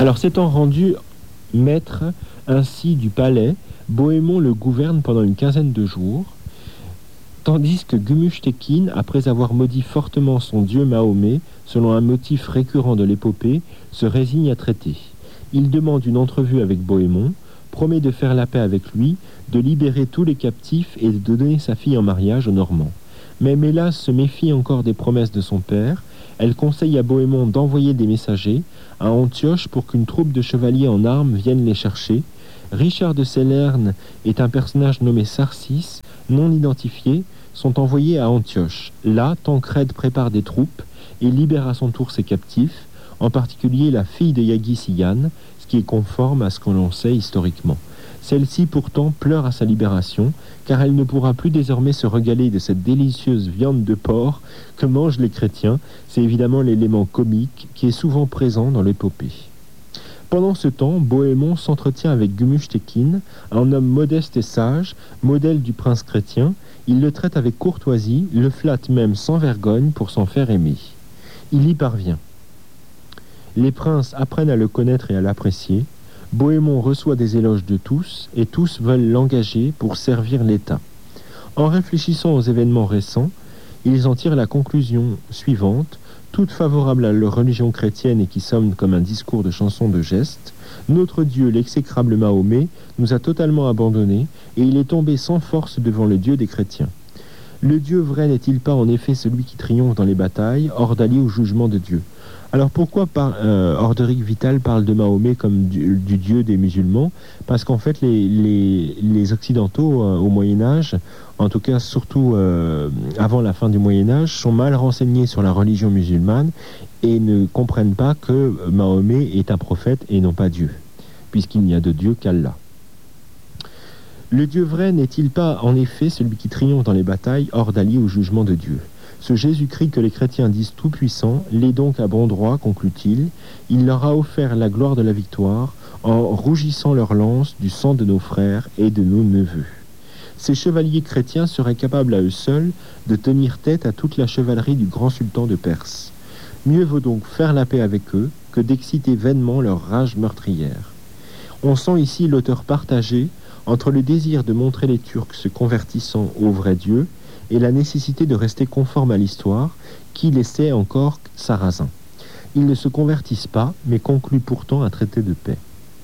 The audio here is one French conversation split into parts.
Alors s'étant rendu maître ainsi du palais, Bohémond le gouverne pendant une quinzaine de jours, tandis que Gumush-Tekin, après avoir maudit fortement son dieu Mahomet, selon un motif récurrent de l'épopée, se résigne à traiter. Il demande une entrevue avec Bohémond, promet de faire la paix avec lui, de libérer tous les captifs et de donner sa fille en mariage aux Normands. Mais Mélas se méfie encore des promesses de son père. Elle conseille à Bohémond d'envoyer des messagers à Antioche pour qu'une troupe de chevaliers en armes vienne les chercher. Richard de Célerne et un personnage nommé Sarcis, non identifié, sont envoyés à Antioche. Là, Tancrède prépare des troupes et libère à son tour ses captifs, en particulier la fille de Yaghi Sigan, ce qui est conforme à ce que l'on sait historiquement. Celle-ci pourtant pleure à sa libération, car elle ne pourra plus désormais se régaler de cette délicieuse viande de porc que mangent les chrétiens. C'est évidemment l'élément comique qui est souvent présent dans l'épopée. Pendant ce temps, Bohémond s'entretient avec Gumush-Tekin, un homme modeste et sage, modèle du prince chrétien. Il le traite avec courtoisie, le flatte même sans vergogne pour s'en faire aimer. Il y parvient. Les princes apprennent à le connaître et à l'apprécier. Bohémond reçoit des éloges de tous, et tous veulent l'engager pour servir l'État. En réfléchissant aux événements récents, ils en tirent la conclusion suivante, toute favorable à leur religion chrétienne et qui sonne comme un discours de chanson de geste. Notre Dieu, l'exécrable Mahomet, nous a totalement abandonnés, et il est tombé sans force devant le Dieu des chrétiens. Le Dieu vrai n'est-il pas en effet celui qui triomphe dans les batailles, hors d'aller au jugement de Dieu? Alors pourquoi Orderic Vital parle de Mahomet comme du dieu des musulmans? Parce qu'en fait les Occidentaux au Moyen-Âge, en tout cas surtout avant la fin du Moyen-Âge, sont mal renseignés sur la religion musulmane et ne comprennent pas que Mahomet est un prophète et non pas Dieu, puisqu'il n'y a de Dieu qu'Allah. Le Dieu vrai n'est-il pas en effet celui qui triomphe dans les batailles, hors d'aller au jugement de Dieu? Ce Jésus-Christ que les chrétiens disent tout-puissant l'est donc à bon droit, conclut-il. Il leur a offert la gloire de la victoire en rougissant leur lance du sang de nos frères et de nos neveux. Ces chevaliers chrétiens seraient capables à eux seuls de tenir tête à toute la chevalerie du grand sultan de Perse. Mieux vaut donc faire la paix avec eux que d'exciter vainement leur rage meurtrière. On sent ici l'auteur partagé entre le désir de montrer les Turcs se convertissant au vrai Dieu et la nécessité de rester conforme à l'histoire qui laissait encore Sarrazin. Ils ne se convertissent pas, mais concluent pourtant un traité de paix.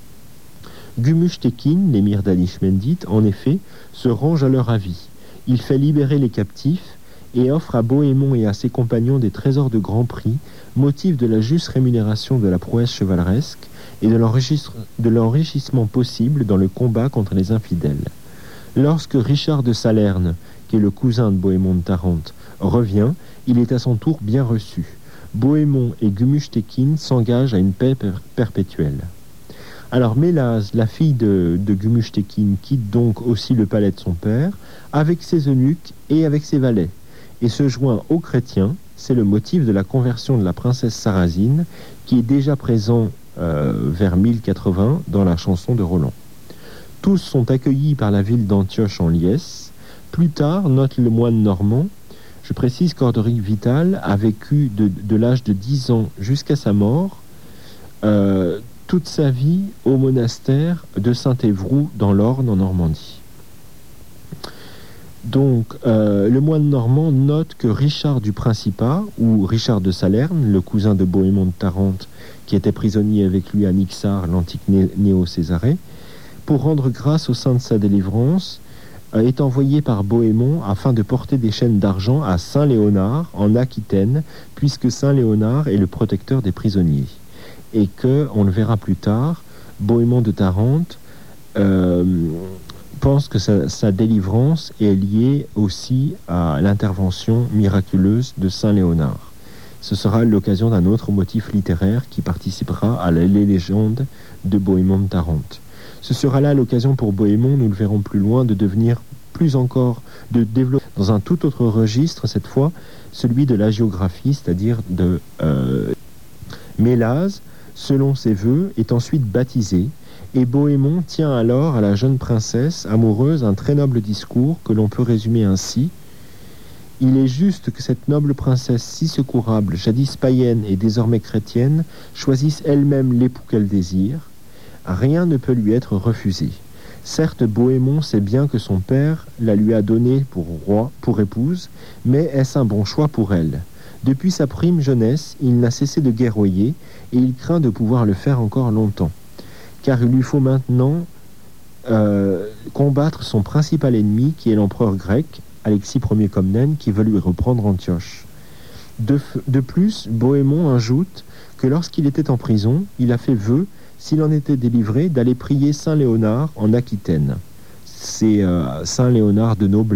Gumush-Tekin, l'émir d'Anishmendit, en effet, se range à leur avis. Il fait libérer les captifs et offre à Bohémond et à ses compagnons des trésors de grand prix, motif de la juste rémunération de la prouesse chevaleresque et de l'enrichissement possible dans le combat contre les infidèles. Lorsque Richard de Salerne, qui est le cousin de Bohémond de Tarente, revient, il est à son tour bien reçu. Bohémond et Gumush-Tekin s'engagent à une paix perpétuelle. Alors Mélaz, la fille de Gumush-Tekin, quitte donc aussi le palais de son père, avec ses eunuques et avec ses valets, et se joint aux chrétiens. C'est le motif de la conversion de la princesse Sarrazine, qui est déjà présent vers 1080 dans la chanson de Roland. Tous sont accueillis par la ville d'Antioche en liesse. Plus tard, note le moine normand, je précise qu'Orderic Vital a vécu de l'âge de 10 ans jusqu'à sa mort, toute sa vie au monastère de Saint-Évroult dans l'Orne en Normandie. Donc, le moine normand note que Richard du Principat, ou Richard de Salerne, le cousin de Bohémond de Tarente, qui était prisonnier avec lui à Nixar, l'antique Néo-Césarée, pour rendre grâce au sein de sa délivrance, est envoyé par Bohémond afin de porter des chaînes d'argent à Saint-Léonard, en Aquitaine, puisque Saint-Léonard est le protecteur des prisonniers. Et que, on le verra plus tard, Bohémond de Tarente pense que sa délivrance est liée aussi à l'intervention miraculeuse de Saint-Léonard. Ce sera l'occasion d'un autre motif littéraire qui participera à la légende de Bohémond de Tarente. Ce sera là l'occasion pour Bohémond, nous le verrons plus loin, de devenir plus encore, de développer dans un tout autre registre, cette fois, celui de la géographie, c'est-à-dire de Mélaz, selon ses vœux, est ensuite baptisé, et Bohémond tient alors à la jeune princesse amoureuse un très noble discours que l'on peut résumer ainsi. Il est juste que cette noble princesse si secourable, jadis païenne et désormais chrétienne, choisisse elle-même l'époux qu'elle désire. Rien ne peut lui être refusé. Certes, Bohémond sait bien que son père la lui a donnée pour roi, pour épouse, mais est-ce un bon choix pour elle? Depuis sa prime jeunesse, il n'a cessé de guerroyer, et il craint de pouvoir le faire encore longtemps. Car il lui faut maintenant combattre son principal ennemi, qui est l'empereur grec, Alexis Ier Comnène, qui veut lui reprendre Antioche. De plus, Bohémond ajoute que lorsqu'il était en prison, il a fait vœu, s'il en était délivré, d'aller prier Saint Léonard en Aquitaine. C'est Saint Léonard de Noble